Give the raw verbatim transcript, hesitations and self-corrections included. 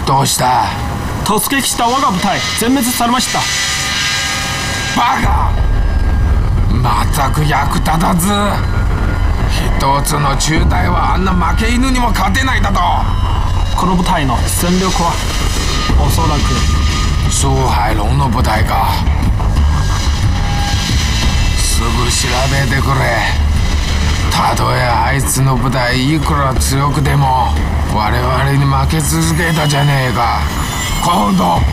どうした？ 突撃した我が部隊全滅されました。 バカ！全く役立たず。一つの中隊はあんな負け犬にも勝てないだと。 この部隊の戦力はおそらく苏海龍の部隊か。すぐ調べてくれ。たとえあいつの部隊いくら強くても我々に負け続けたじゃねえか。今度